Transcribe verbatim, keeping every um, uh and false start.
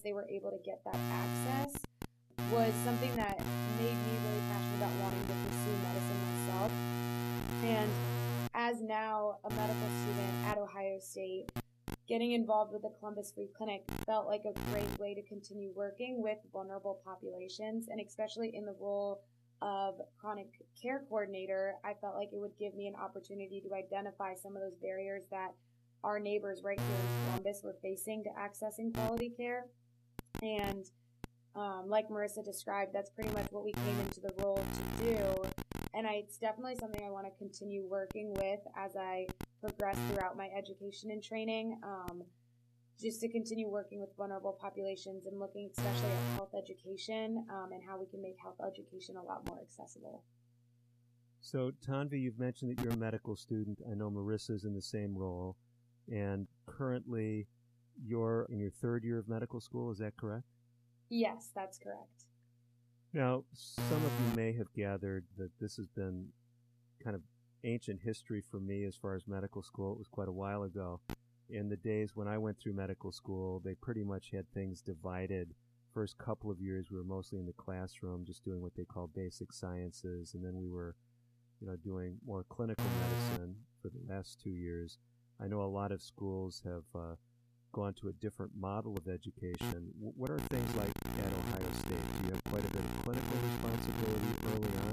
they were able to get that access was something that made me really passionate about wanting to pursue medicine myself. And as now a medical student at Ohio State, getting involved with the Columbus Free Clinic felt like a great way to continue working with vulnerable populations, and especially in the role of chronic care coordinator, I felt like it would give me an opportunity to identify some of those barriers that our neighbors right here in Columbus were facing to accessing quality care. And um, like Marissa described, that's pretty much what we came into the role to do. And I, it's definitely something I want to continue working with as I progress throughout my education and training, um, just to continue working with vulnerable populations and looking especially at health education um, and how we can make health education a lot more accessible. So, Tanvi, you've mentioned that you're a medical student. I know Marissa's in the same role. And currently, you're in your third year of medical school. Is that correct? Yes, that's correct. Now, some of you may have gathered that this has been kind of ancient history for me as far as medical school. It was quite a while ago. In the days when I went through medical school, they pretty much had things divided. First couple of years, we were mostly in the classroom, just doing what they call basic sciences, and then we were, you know, doing more clinical medicine for the last two years. I know a lot of schools have uh, gone to a different model of education. W- what are things like at Ohio State? Do you have quite a bit of clinical responsibility early